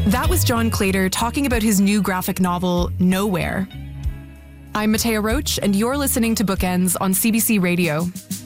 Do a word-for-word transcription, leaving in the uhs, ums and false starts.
That was John Claytor talking about his new graphic novel, Nowhere. I'm Matea Roach, and you're listening to Bookends on C B C Radio.